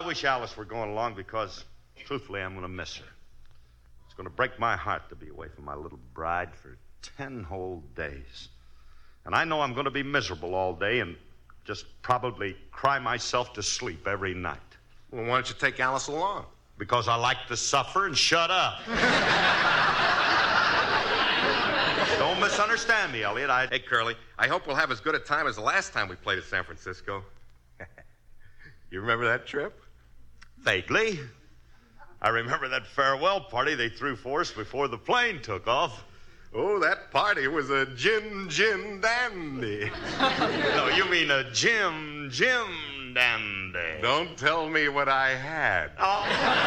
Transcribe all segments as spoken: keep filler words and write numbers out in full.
wish Alice were going along because, truthfully, I'm going to miss her. It's going to break my heart to be away from my little bride for ten whole days. And I know I'm going to be miserable all day and just probably cry myself to sleep every night. Well, why don't you take Alice along? Because I like to suffer and shut up. Don't misunderstand me, Elliot. I... Hey, Curly, I hope we'll have as good a time as the last time we played at San Francisco. You remember that trip? Vaguely. I remember that farewell party they threw for us before the plane took off. Oh, that party was a gin, gin dandy. No, you mean a Jim, Jim dandy. Don't tell me what I had. Oh.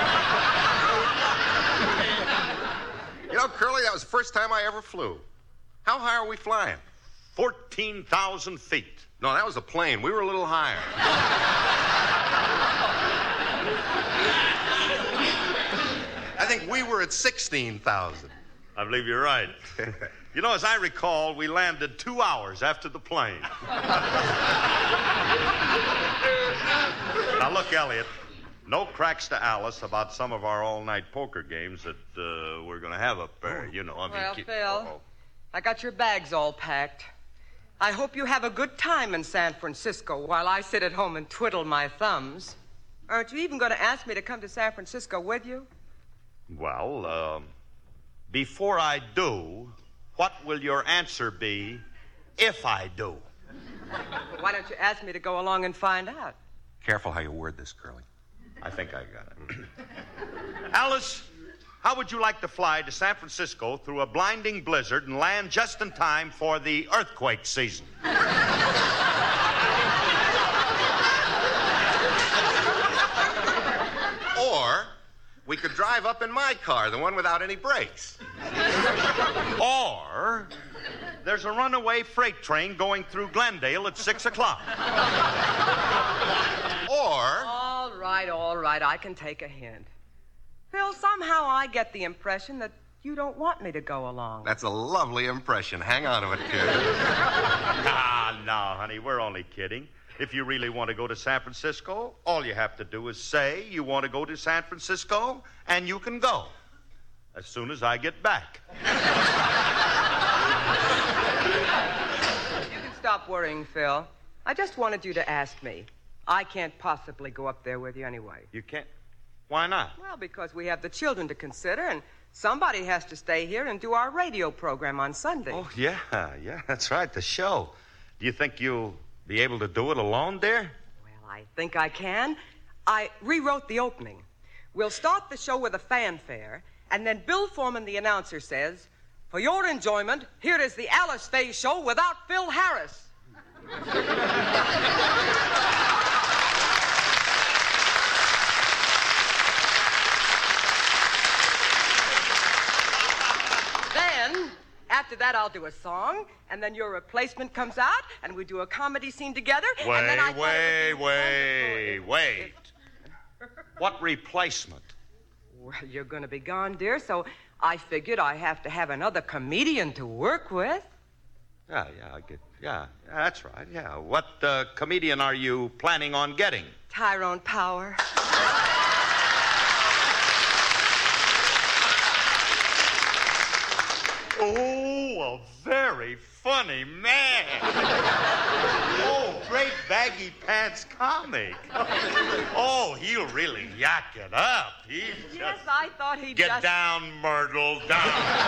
You know, Curly, that was the first time I ever flew. How high are we flying? fourteen thousand feet. No, that was a plane. We were a little higher. I think we were at sixteen thousand. I believe you're right. You know, as I recall, we landed two hours after the plane. Now, look, Elliot, no cracks to Alice about some of our all-night poker games that uh, we're going to have up there. You know, I mean... Well, keep... Phil, Uh-oh. I got your bags all packed. I hope you have a good time in San Francisco while I sit at home and twiddle my thumbs. Aren't you even going to ask me to come to San Francisco with you? Well, um, before I do, what will your answer be if I do? Why don't you ask me to go along and find out? Careful how you word this, Curly. I think I got it. Alice, how would you like to fly to San Francisco through a blinding blizzard and land just in time for the earthquake season? Or we could drive up in my car, the one without any brakes. Or there's a runaway freight train going through Glendale at six o'clock. Or... All right, all right, I can take a hint. Phil, somehow I get the impression that you don't want me to go along. That's a lovely impression. Hang on to it, kid. Ah, no, honey, we're only kidding. If you really want to go to San Francisco, all you have to do is say you want to go to San Francisco, and you can go as soon as I get back. You can stop worrying, Phil. I just wanted you to ask me. I can't possibly go up there with you anyway. You can't? Why not? Well, because we have the children to consider, and somebody has to stay here and do our radio program on Sunday. Oh, yeah, yeah, that's right, the show. Do you think you'll be able to do it alone, dear? Well, I think I can. I rewrote the opening. We'll start the show with a fanfare, and then Bill Foreman, the announcer, says, "For your enjoyment, here is the Alice Faye Show without Phil Harris." Then, after that, I'll do a song, and then your replacement comes out, and we do a comedy scene together. Wait, and then I wait, wait, if, wait. What replacement? Well, you're going to be gone, dear, so I figured I have to have another comedian to work with. Yeah, yeah, I get, yeah, yeah, that's right, yeah. What uh, comedian are you planning on getting? Tyrone Power. Oh, a very funny man. Oh, great baggy pants comic. Oh, he'll really yak it up. He's Yes, just... I thought he'd Get just... down, Myrtle, down.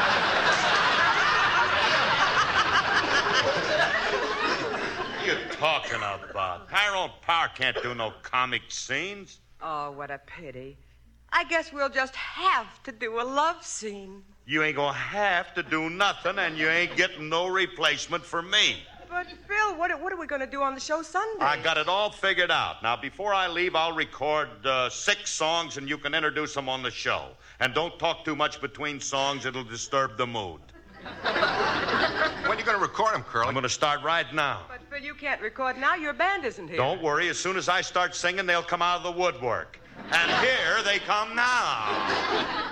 What are you talking about? Tyrone Power can't do no comic scenes. Oh, what a pity. I guess we'll just have to do a love scene. You ain't gonna have to do nothing, and you ain't getting no replacement for me. But, Phil, what, what are we going to do on the show Sunday? I got it all figured out. Now, before I leave, I'll record uh, six songs, and you can introduce them on the show. And don't talk too much between songs. It'll disturb the mood. When are you going to record them, Curly? I'm going to start right now. But, Phil, you can't record now. Your band isn't here. Don't worry. As soon as I start singing, they'll come out of the woodwork. And here they come now.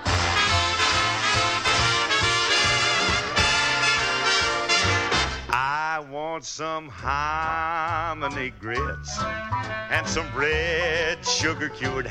I want some hominy grits and some red sugar-cured